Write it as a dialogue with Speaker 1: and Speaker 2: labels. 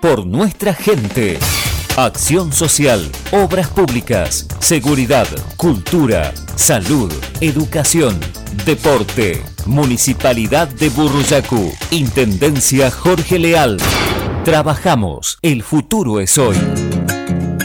Speaker 1: por nuestra gente. Acción social, obras públicas, seguridad, cultura, salud, educación, deporte. Municipalidad de Burruyacu. Intendencia Jorge Leal. Trabajamos. El futuro es hoy.